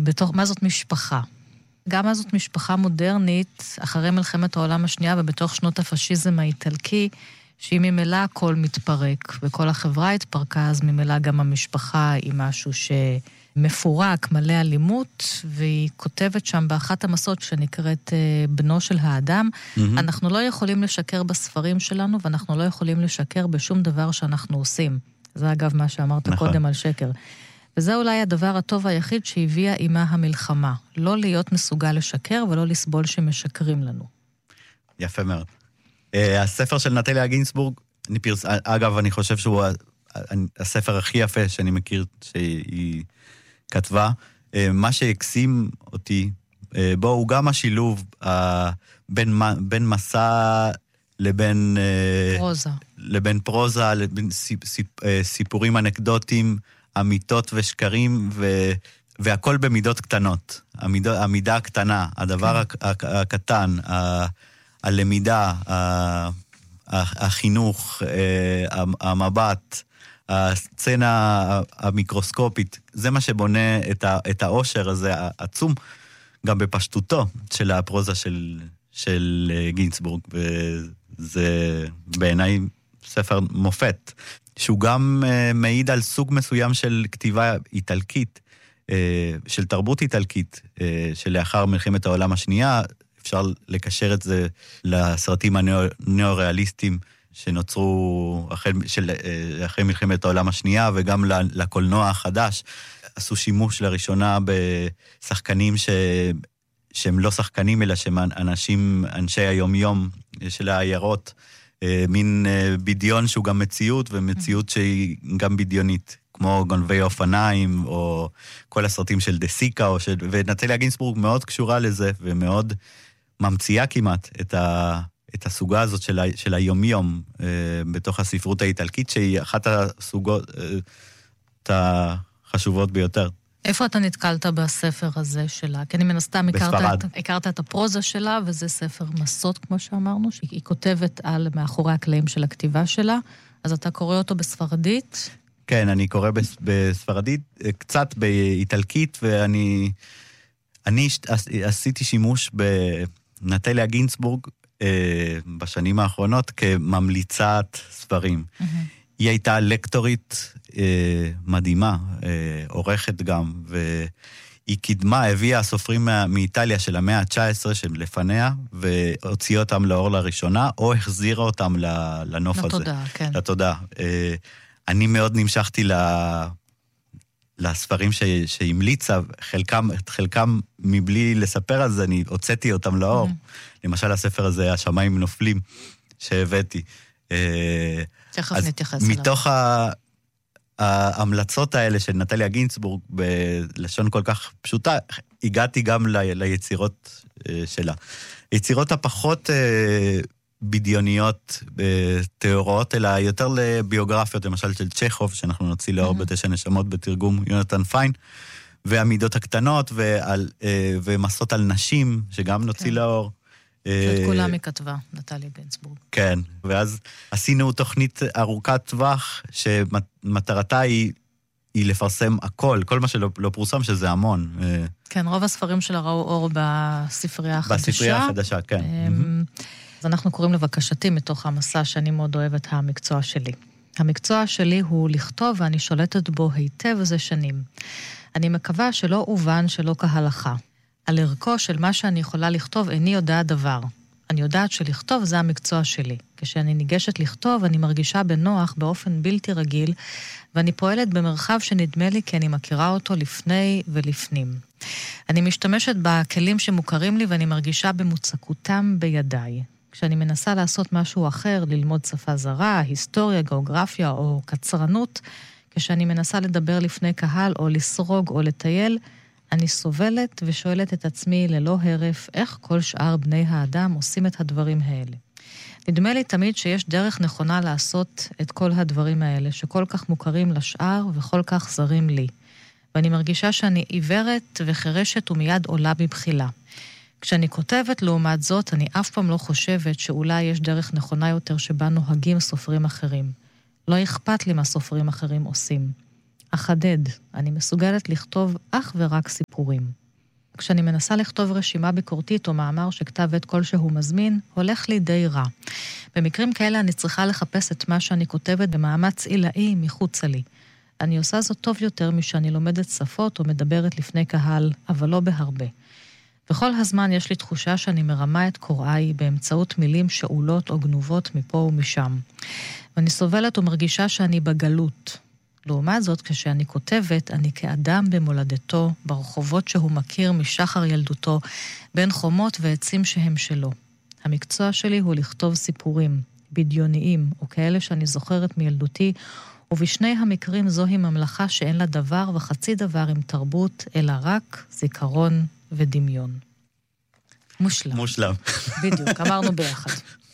מה זאת משפחה? גם מה זאת משפחה מודרנית, אחרי מלחמת העולם השנייה ובתוך שנות הפשיזם האיטלקי, שהיא ממילא הכל מתפרק, וכל החברה התפרקה, אז ממילא גם המשפחה היא משהו שמפורק, מלא אלימות, והיא כותבת שם באחת המסות שנקראת בנו של האדם, אנחנו לא יכולים לשקר בספרים שלנו, ואנחנו לא יכולים לשקר בשום דבר שאנחנו עושים. זה אגב מה שאמרת קודם על שקר. וזה אולי הדבר הטוב היחיד שהביאה עימה המלחמה. לא להיות מסוגל לשקר ולא לסבול שמשקרים לנו. יפה מאוד. הספר של נטליה גינסבורג, אגב, אני חושב שהוא הספר הכי יפה שאני מכיר שהיא כתבה. מה שהקסים אותי בו הוא גם השילוב בין מסע לבין פרוזה, לבין סיפורים אנקדוטיים, אמיתות ושקרים, והכל במידות קטנות. המידה הקטנה, הדבר הקטן, הלמידה, החינוך, המבט, הסצנה המיקרוסקופית, זה מה שבונה את האושר הזה העצום, גם בפשטותו של הפרוזה של גינסבורג, וזה בעיניי ספר מופת, שהוא גם מעיד על סוג מסוים של כתיבה איטלקית, של תרבות איטלקית, שלאחר מלחמת העולם השנייה, אפשר לקשר את זה לסרטים הנאו-ריאליסטיים שנוצרו אחרי מלחמת העולם השנייה, וגם לקולנוע החדש. עשו שימוש לראשונה בשחקנים שהם לא שחקנים, אלא שהם אנשי היום-יום של העיירות, מין בדיון שהוא גם מציאות, ומציאות שהיא גם בדיונית, כמו גונבי אופניים, או כל הסרטים של דסיקה, ונטליה גינסבורג מאוד קשורה לזה, ומאוד ממציאה כמעט את הסוגה הזאת של היום-יום, בתוך הספרות האיטלקית, שהיא אחת הסוגות החשובות ביותר. איפה אתה נתקלת בספר הזה שלה? כי אני מנסתם הכרת את הפרוזה שלה, וזה ספר מסות, כמו שאמרנו, שהיא כותבת על מאחורי הקלעים של הכתיבה שלה, אז אתה קורא אותו בספרדית? כן, אני קורא בספרדית, קצת באיטלקית, ואני עשיתי שימוש בנטליה גינסבורג בשנים האחרונות כממליצת ספרים. היא הייתה לקטורית מדהימה, עורכת גם, והיא קידמה, הביאה סופרים מאיטליה של המאה ה-19 שלפניה, והוציאה אותם לאור לראשונה, או החזירה אותם לנוף הזה. לתודעה, כן. לתודעה. אני מאוד נמשכתי לספרים שהמליצה, חלקם מבלי לספר על זה, אני הוצאתי אותם לאור. למשל הספר הזה, השמיים נופלים, שהבאתי. תכף נתייחס אליו. מתוך ההמלצות האלה של נטליה גינסבורג, בלשון כל כך פשוטה, הגעתי גם ליצירות שלה. יצירות הפחות בדיוניות, תיאוריות, אלא יותר לביוגרפיות, למשל של צ'כוב, שאנחנו נוציא לאור בתשע נשמות בתרגום יונתן פיין, והמידות הקטנות, ומסות על נשים, שגם נוציא לאור. שאת כולם היא כתבה, נטליה גינסבורג. כן, ואז עשינו תוכנית ארוכת טווח, שמטרתה היא לפרסם הכל, כל מה שלא פורסם, שזה המון. כן, רוב הספרים שלה ראו אור בספרייה החדשה. בספרייה החדשה, כן. אז אנחנו קוראים לבקשתי מתוך המסע שאני מאוד אוהבת, המקצוע שלי. המקצוע שלי הוא לכתוב, ואני שולטת בו היטב זה שנים. אני מקווה שלא הובן שלא כהלכה. על ערכו של מה שאני יכולה לכתוב, איני יודעת דבר. אני יודעת שלכתוב זה המקצוע שלי. כשאני ניגשת לכתוב, אני מרגישה בנוח באופן בלתי רגיל, ואני פועלת במרחב שנדמה לי כי אני מכירה אותו לפני ולפנים. אני משתמשת בכלים שמוכרים לי, ואני מרגישה במוצקותם בידיי. כשאני מנסה לעשות משהו אחר, ללמוד שפה זרה, היסטוריה, גיאוגרפיה או קצרנות, כשאני מנסה לדבר לפני קהל או לסרוג או לטייל, אני סובלת ושואלת את עצמי ללא הרף איך כל שאר בני האדם עושים את הדברים האלה. נדמה לי תמיד שיש דרך נכונה לעשות את כל הדברים האלה, שכל כך מוכרים לשאר וכל כך זרים לי. ואני מרגישה שאני עיוורת וחרשת ומיד עולה בבחילה. כשאני כותבת לעומת זאת, אני אף פעם לא חושבת שאולי יש דרך נכונה יותר שבה נוהגים סופרים אחרים. לא אכפת לי מה סופרים אחרים עושים. אחדד, אני מסוגלת לכתוב אך ורק סיפורים. כשאני מנסה לכתוב רשימה ביקורתית או מאמר שכתב עת כלשהו מזמין, הולך לי די רע. במקרים כאלה אני צריכה לחפש את מה שאני כותבת במאמץ עילאי מחוצה לי. אני עושה זאת טוב יותר משאני לומדת שפות או מדברת לפני קהל, אבל לא בהרבה. בכל הזמן יש לי תחושה שאני מרמה את קוראי באמצעות מילים שאולות או גנובות מפה ומשם. ואני סובלת ומרגישה שאני בגלות. לעומת זאת, כשאני כותבת, אני כאדם במולדתו, ברחובות שהוא מכיר משחר ילדותו, בין חומות ועצים שהם שלו. המקצוע שלי הוא לכתוב סיפורים, בדיוניים, או כאלה שאני זוכרת מילדותי, ובשני המקרים זוהי ממלכה שאין לה דבר וחצי דבר עם תרבות, אלא רק זיכרון ודמיון. מושלם. מושלם. בדיוק, אמרנו ביחד.